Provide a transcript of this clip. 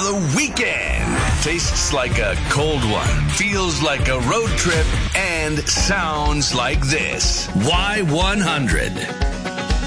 the weekend. Tastes like a cold one, feels like a road trip, and sounds like this. Y100.